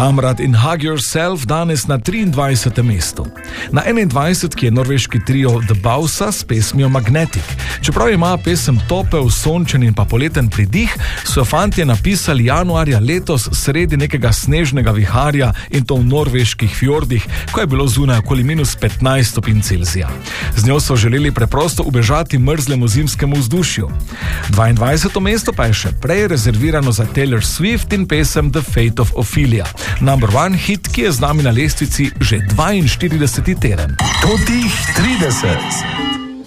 Kamrad in Hug Yourself danes na 23. mestu. Na 21. je norveški trio The Bausa s pesmijo Magnetic. Čeprav ima pesem topel, sončen in pa poleten pridih, so fantje napisali januarja letos sredi nekega snežnega viharja in to v norveških fjordih, ko je bilo zunaj okoli -15 stopinj Celzija. Z njo so želeli preprosto ubežati mrzlemu zimskemu vzdušju. 22. mesto pa je še prej rezervirano za Taylor Swift in pesem The Fate of Ophelia. Number one hit, ki je z nami na lestvici že 42. teden. Totih 30.